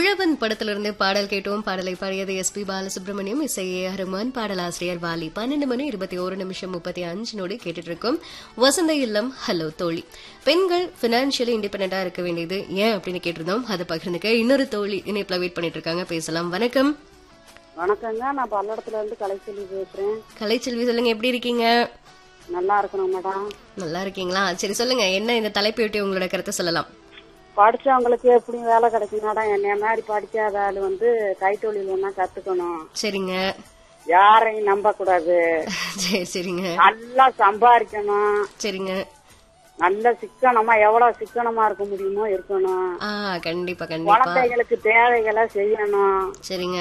கிழவன் படத்திலிருந்து பாடல் கேட்டோம். பாடலை பாடியது எஸ்பி பாலசுப்ரமணியம், இசை ஏ.ஆர். ரஹ்மான், பாடலாசிரியர் வாலி. 12:21 கேட்டுட்டு இருக்கோம் வசந்த இல்லம். ஹலோ தோழி. பெண்கள் பினான்சியலி இண்டிபெண்டா இருக்க வேண்டியது ஏன் அப்படின்னு கேட்டிருந்தோம். அதை பகிர்ந்துக்க இன்னொரு தோழி இணைப்புல வெயிட் பண்ணிட்டு இருக்காங்க. பேசலாம். வணக்கம். வணக்கங்க, நான் பல்லடத்துல இருந்து கலைச்செல்வி பேசுறேன். கலைச்செல்வி, சொல்லுங்க, எப்படி இருக்கீங்க? நல்லா இருக்கணும் மேடம். நல்லா இருக்கீங்களா? சரி, சொல்லுங்க, என்ன இந்த தலைப்பை ஒட்டி உங்களோட கருத்தை சொல்லலாம். படிச்சவங்களுக்கு எப்படி வேலை கிடைக்கும் மேடம்? என்னைய மாதிரி படிக்காத ஆளு கைத்தொழில் ஒன்னா கத்துக்கணும். சரிங்க. யாரையும் நம்ப கூடாது. சரி, சரிங்க. நல்லா சம்பாதிக்கணும். சரிங்க. நல்ல சிக்கனமா, எவ்வளவு சிக்கனமா இருக்க முடியுமோ இருக்கணும். கண்டிப்பா கண்டிப்பா. குழந்தைகளுக்கு தேவைகளை செய்யணும். சரிங்க.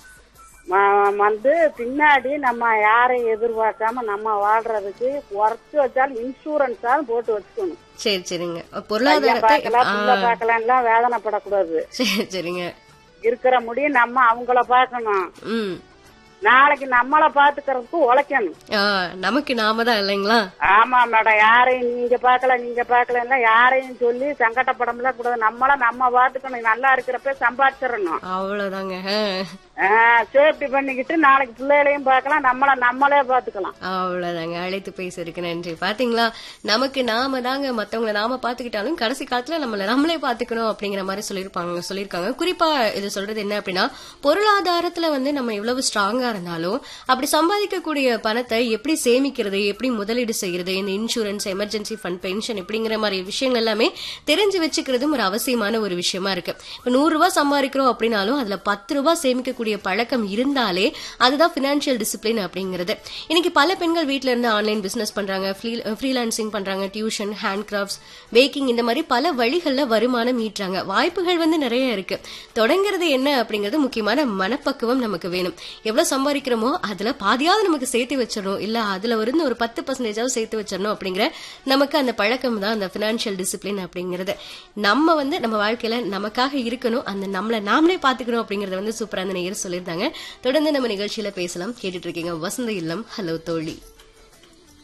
பின்னாடி நம்ம யாரையும் எதிர்பார்க்காம நம்ம வாழ்றதுக்கு குறைச்சு வச்சாலும் இன்சூரன்ஸாலும் போட்டு வச்சுக்கணும். சரி, சரிங்க. பொருளாதாரத்தை பார்க்கலாம், வேதனைப்படக்கூடாது. சரி, சரிங்க. இருக்கிற முடியும் நம்ம அவங்கள பாக்கணும். நாளைக்கு நம்மள பாத்துக்கிறதுக்கு உழைக்கணும். நமக்கு நாம தான் இல்லைங்களா? ஆமா மேடம். யாரையும் நீங்க பாக்கல யாரையும் சொல்லி சங்கடப்படலாம் கூடாது. நம்மள நம்ம பாத்துக்கணும். நல்லா இருக்கிறப்ப சம்பாதிச்சிடணும். அவ்வளவுதாங்க. சேஃப்டி பண்ணிக்கிட்டு நாளைக்கு பிள்ளைகளையும் பாக்கலாம், நம்மளே பாத்துக்கலாம். அவ்வளவுதாங்க. அழைத்து பேசுறதுக்கு நன்றி. பாத்தீங்களா, நமக்கு நாம தாங்க மத்தவங்களை நாம பாத்துக்கிட்டாலும் கடைசி காலத்துல நம்மளே பாத்துக்கணும் அப்படிங்கிற மாதிரி சொல்லிருக்காங்க. குறிப்பா இது சொல்றது என்ன அப்படின்னா, பொருளாதாரத்துல நம்ம எவ்வளவு ஸ்ட்ராங்கா இருந்தாலும் அப்படி சம்பாதிக்கக்கூடிய பணத்தை எப்படி சேமிக்கிறது, எப்படி முதலீடு செய்யறது, இந்த இன்சூரன்ஸ், எமர்ஜென்சி ஃபண்ட், பென்ஷன் இப்படிங்கிற மாதிரி விஷயங்கள் எல்லாமே தெரிஞ்சு வச்சுக்கிறதும் ஒரு அவசியமான ஒரு விஷயமா இருக்கு. இப்ப 100 ரூபாய் சம்பாதிக்கிறோம் அப்படின்னாலும் அதுல 10 ரூபாய் சேமிக்கக்கூடிய பழக்கம் இருந்தாலே அதுதான் பினான்சியல் டிசிப்ளின் அப்படிங்கிறது. இன்னைக்கு பல பெண்கள் வீட்டுல இருந்து ஆன்லைன் பிசினஸ் பண்றாங்க, ஃப்ரீலான்சிங் பண்றாங்க, டியூஷன், ஹேண்ட் கிராஃப்ட்ஸ், பேக்கிங், இந்த மாதிரி பல வழிகள்ல வருமானம் ஈட்டுறாங்க. வாய்ப்புகள் நிறைய இருக்கு. தொடங்குறது என்ன அப்படிங்கிறது முக்கியமான மனப்பக்குவம் நமக்கு வேணும். எவ்வளவு சம்பாதிக்கிறோமோ அதுல பாதியாவது நமக்கு சேர்த்து வச்சிடணும், இல்ல அதுல ஒரு 10% சேர்த்து வச்சிடணும் அப்படிங்கிற நமக்கு அந்த பழக்கம் தான் அந்த பினான்சியல் டிசிப்ளின் அப்படிங்கிறது. நம்ம நம்ம வாழ்க்கையில நமக்காக இருக்கணும், அந்த நம்மளை நாமளே பாத்துக்கணும் அப்படிங்கறத சூப்பரா அந்த நேயர் சொல்லியிருந்தாங்க. தொடர்ந்து நம்ம நிகழ்ச்சியில பேசலாம். கேட்டுட்டு இருக்கீங்க வசந்த இல்லம். ஹலோ தோழி.